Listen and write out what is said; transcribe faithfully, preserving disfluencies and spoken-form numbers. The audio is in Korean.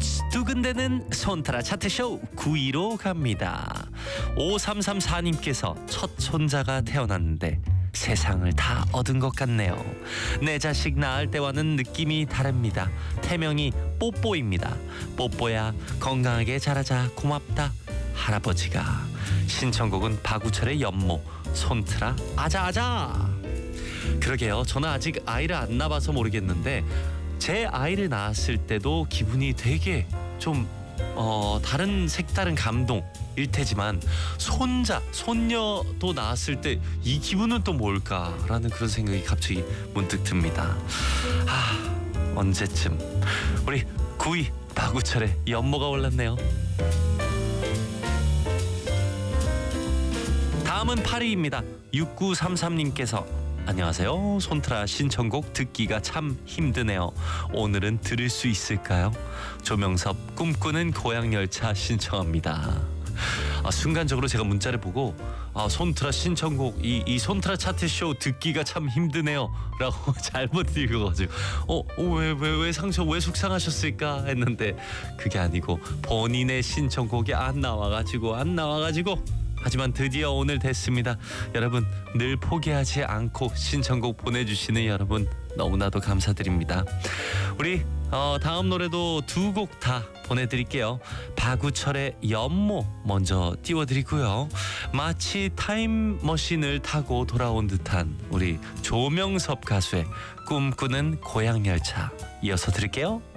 두근대는 손타라 차트쇼 구 위로 갑니다. 오삼삼사님께서 첫 손자가 태어났는데 세상을 다 얻은 것 같네요. 내 자식 낳을 때와는 느낌이 다릅니다. 태명이 뽀뽀입니다. 뽀뽀야 건강하게 자라자 고맙다. 할아버지가. 신청곡은 박우철의 연모 손트라 아자아자. 그러게요. 저는 아직 아이를 안 낳아봐서 모르겠는데 제 아이를 낳았을 때도 기분이 되게 좀 어, 다른 색다른 감동일 테지만 손자, 손녀도 낳았을 때 이 기분은 또 뭘까라는 그런 생각이 갑자기 문득 듭니다. 아, 언제쯤 우리 구 위 박우철의 연모가 올랐네요. 다음은 팔 위입니다. 육구삼삼님께서 안녕하세요. 손트라 신청곡 듣기가 참 힘드네요. 오늘은 들을 수 있을까요? 조명섭 꿈꾸는 고향열차 신청합니다. 아, 순간적으로 제가 문자를 보고 아, 손트라 신청곡 이, 이 손트라 차트쇼 듣기가 참 힘드네요 라고 잘못 읽어가지고 어, 왜, 왜, 왜 상처 왜 속상하셨을까 했는데 그게 아니고 본인의 신청곡이 안 나와가지고 안 나와가지고 하지만 드디어 오늘 됐습니다. 여러분 늘 포기하지 않고 신청곡 보내주시는 여러분 너무나도 감사드립니다. 우리 어, 다음 노래도 두 곡 다 보내드릴게요. 박우철의 연모 먼저 띄워드리고요. 마치 타임머신을 타고 돌아온 듯한 우리 조명섭 가수의 꿈꾸는 고향열차 이어서 들을게요.